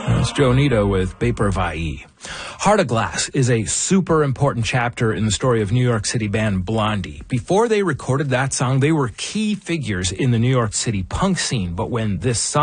It's Joe Nito with Vaporwave. Heart of Glass is a super important chapter in the story of New York City band Blondie. Before they recorded that song, they were key figures in the New York City punk scene. But when this song